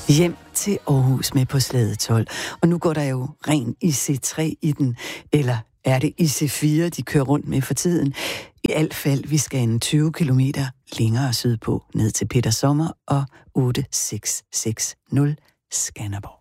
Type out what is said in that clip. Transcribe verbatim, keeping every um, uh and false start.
Hjem til Aarhus med på slædetolv. Og nu går der jo ren I C tre i den, eller er det I C fire, de kører rundt med for tiden? I alt fald, vi skal en tyve kilometer længere sydpå, ned til Peter Sommer og otte seks seks nul Skanderborg.